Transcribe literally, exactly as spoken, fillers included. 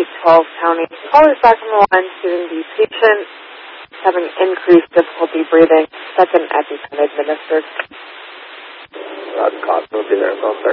eight twelve County. Callers back from the line stating the patient having increased difficulty breathing. Second EpiPen administered. Rod Cox will be there in about thirty.